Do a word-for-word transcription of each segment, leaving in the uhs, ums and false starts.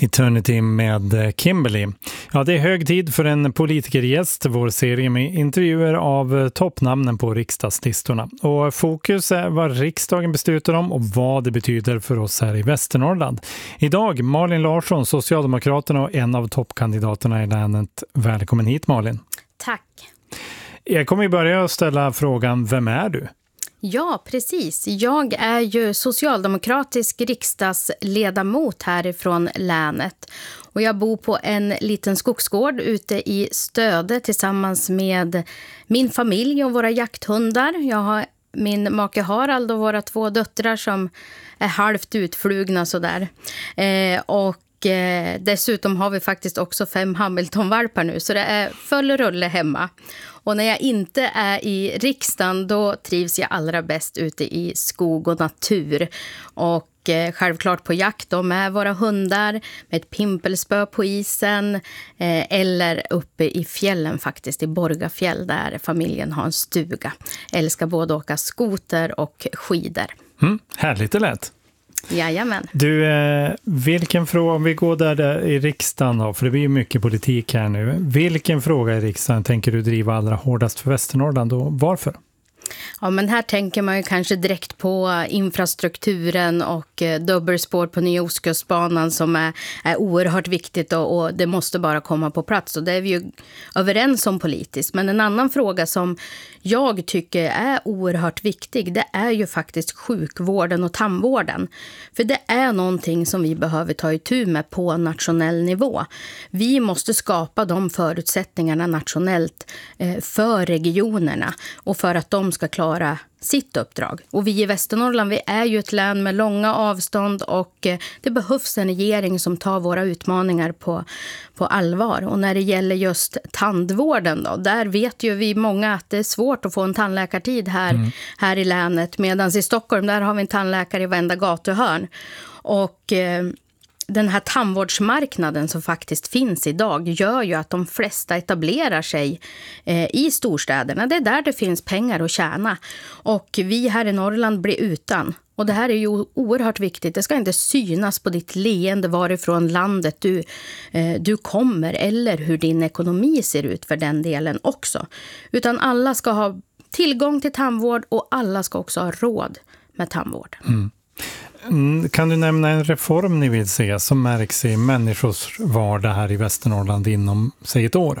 Eternity med Kimberly. Ja, det är hög tid för en politikergäst, vår serie med intervjuer av toppnamnen på riksdagslistorna. Och fokus är vad riksdagen beslutar om och vad det betyder för oss här i Västernorrland. Idag Malin Larsson, Socialdemokraterna och en av toppkandidaterna i länet. Välkommen hit Malin. Tack. Jag kommer börja att ställa frågan, vem är du? Ja, precis. Jag är ju socialdemokratisk riksdagsledamot härifrån länet. Och jag bor på en liten skogsgård ute i Stöde tillsammans med min familj och våra jakthundar. Jag har min make Harald och våra två döttrar som är halvt utflugna sådär. Eh, och eh, dessutom har vi faktiskt också fem Hamiltonvalpar nu, så det är full rulle hemma. Och när jag inte är i riksdagen, då trivs jag allra bäst ute i skog och natur. Och eh, självklart på jakt då med våra hundar, med ett pimpelspö på isen. Eh, eller uppe i fjällen faktiskt, i Borgafjäll där familjen har en stuga. Älskar både åka skoter och skidor. Mm, härligt det lät. Jajamän. Du, eh, vilken fråga, om vi går där, där i riksdagen då, för det blir ju mycket politik här nu. Vilken fråga i riksdagen tänker du driva allra hårdast för Västernorrland och varför? Ja, men här tänker man ju kanske direkt på infrastrukturen och eh, dubbelspår på Nya Ostkustbanan som är, är oerhört viktigt och, och det måste bara komma på plats. Och det är vi ju överens om politiskt. Men en annan fråga som jag tycker är oerhört viktig, det är ju faktiskt sjukvården och tandvården. För det är någonting som vi behöver ta itu med på nationell nivå. Vi måste skapa de förutsättningarna nationellt eh, för regionerna och för att de ska klara sitt uppdrag. Och vi i Västernorrland, vi är ju ett län med långa avstånd och det behövs en regering som tar våra utmaningar på, på allvar. Och när det gäller just tandvården då, där vet ju vi många att det är svårt att få en tandläkartid här, mm. här i länet. Medan i Stockholm, där har vi en tandläkare i varenda gatuhörn. Och eh, den här tandvårdsmarknaden som faktiskt finns idag gör ju att de flesta etablerar sig eh, i storstäderna. Det är där det finns pengar att tjäna. Och vi här i Norrland blir utan. Och det här är ju oerhört viktigt. Det ska inte synas på ditt leende varifrån landet du, eh, du kommer eller hur din ekonomi ser ut för den delen också. Utan alla ska ha tillgång till tandvård och alla ska också ha råd med tandvård. Mm. Kan du nämna en reform ni vill se som märks i människors vardag här i Västernorrland inom, säg ett år?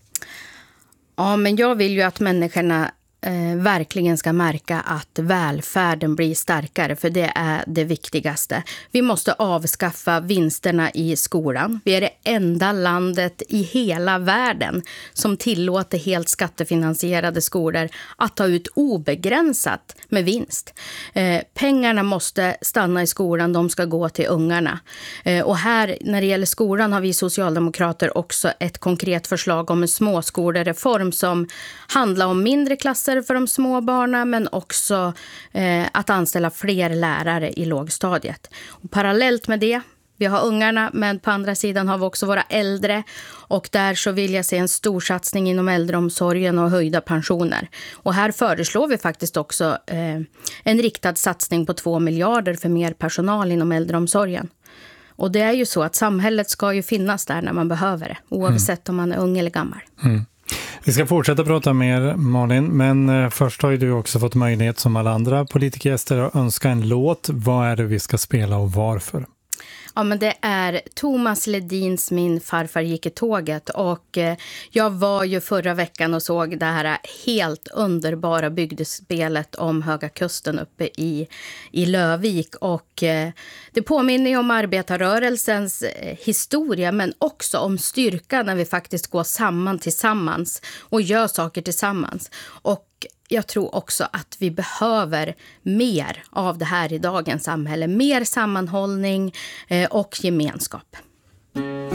Ja, men jag vill ju att människorna eh, verkligen ska märka att välfärden blir starkare, för det är det viktigaste. Vi måste avskaffa vinsterna i skolan. Vi är det enda landet i hela världen som tillåter helt skattefinansierade skolor att ta ut obegränsat med vinst. Eh, pengarna måste stanna i skolan, de ska gå till ungarna. Eh, och här, när det gäller skolan, har vi socialdemokrater också ett konkret förslag om en småskolereform som handlar om mindre klasser för de små barnen, men också eh, att anställa fler lärare i lågstadiet. Och parallellt med det, vi har ungarna, men på andra sidan har vi också våra äldre. Och där så vill jag se en stor satsning inom äldreomsorgen och höjda pensioner. Och här föreslår vi faktiskt också eh, en riktad satsning på två miljarder för mer personal inom äldreomsorgen. Och det är ju så att samhället ska ju finnas där när man behöver det, oavsett mm. om man är ung eller gammal. Mm. Vi ska fortsätta prata mer, Malin, men först har ju du också fått möjlighet som alla andra politikergäster att önska en låt. Vad är det vi ska spela och varför? Ja, men det är Thomas Ledins Min farfar gick i tåget, och eh, jag var ju förra veckan och såg det här helt underbara bygdespelet om Höga kusten uppe i, i Lövik, och eh, det påminner ju om arbetarrörelsens eh, historia, men också om styrka när vi faktiskt går samman tillsammans och gör saker tillsammans. Och jag tror också att vi behöver mer av det här i dagens samhälle. Mer sammanhållning eh, och gemenskap.